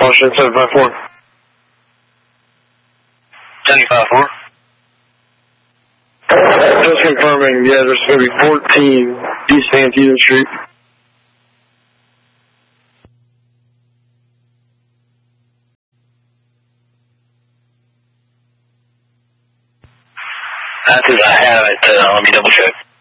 Washington 754. 754. Just confirming the address is going to be 14 East Antietam Street. That's as I have it. Let me double check.